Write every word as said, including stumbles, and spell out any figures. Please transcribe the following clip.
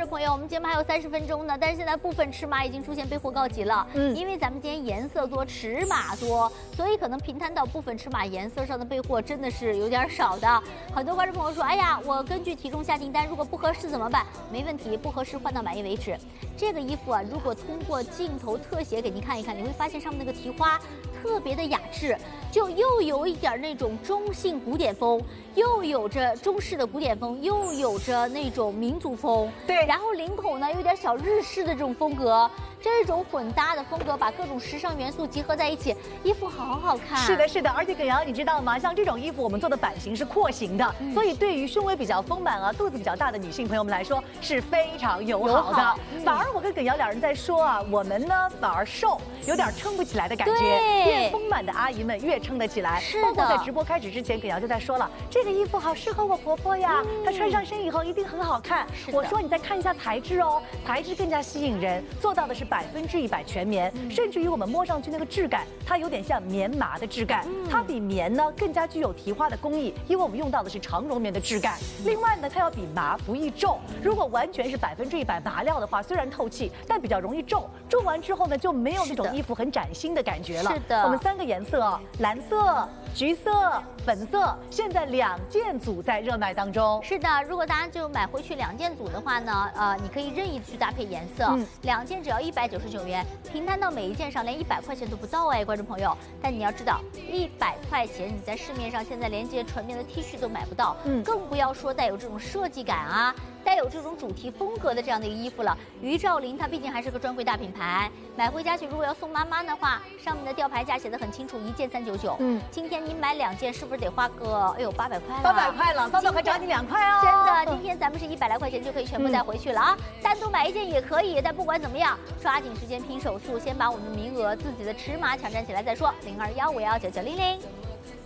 众朋友，我们节目还有三十分钟呢，但是现在部分尺码已经出现备货告急了。嗯，因为咱们今天颜色多，尺码多，所以可能平摊到部分尺码颜色上的备货真的是有点少的。很多观众朋友说，哎呀，我根据体重下订单，如果不合适怎么办？没问题，不合适换到满意为止。这个衣服啊，如果通过镜头特写给您看一看，你会发现上面那个提花特别的雅致，就又有一点那种中性古典风，又有着中式的古典风，又有着那种民族风。对，然后领口呢有点小日式的这种风格，这种混搭的风格把各种时尚元素结合在一起，衣服好好看。 是的，是的，而且耿瑶，你知道吗？像这种衣服我们做的版型是廓形的，嗯、所以对于胸围比较丰满啊、肚子比较大的女性朋友们来说是非常友好的。好嗯、反而我跟耿瑶两人在说啊，我们呢反而瘦，有点撑不起来的感觉。越丰满的阿姨们越撑得起来。是的。包括在直播开始之前，耿瑶就在说了，这个衣服好适合我婆婆呀，嗯、她穿上身以后一定很好看。我说你再看一下材质哦，材质更加吸引人，做到的是百分之一百全棉，嗯、甚至于我们摸上去那个质感，它有点像棉麻的质感，嗯、它比棉呢更加具有提花的工艺，因为我们用到的是长绒棉的质感。嗯、另外呢，它要比麻不易皱。如果完全是百分之一百麻料的话，虽然透气，但比较容易皱。皱完之后呢，就没有那种衣服很崭新的感觉了。是的，我们三个颜色哦，蓝色、橘色、粉色，现在两件组在热卖当中。 是的，如果大家就买回去两件组的话呢，呃，你可以任意去搭配颜色，嗯、两件只要一百九十九元，平摊到每一件上连一百块钱都不到哎，观众朋友。但你要知道，一百块钱你在市面上现在连这纯棉的 T 恤都买不到，嗯，更不要说带有这种设计感啊。带有这种主题风格的这样的一个衣服了，于兆林它毕竟还是个专柜大品牌，买回家去如果要送妈妈的话，上面的吊牌价写的很清楚，一件三九九。嗯，今天您买两件是不是得花个哎呦八百块了？ 八百块了，八百块涨你两块哦。 真的，今天咱们是一百来块钱就可以全部带回去了啊，嗯、单独买一件也可以，但不管怎么样，抓紧时间拼手速，先把我们的名额、自己的尺码抢占起来再说。零二幺五幺九九零零。